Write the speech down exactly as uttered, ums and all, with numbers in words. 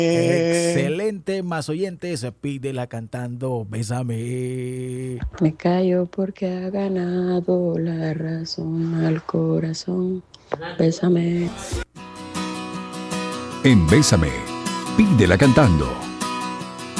Excelente, más oyentes, pídela cantando Bésame. Me callo porque ha ganado la razón al corazón. Bésame. En Bésame, pídela cantando.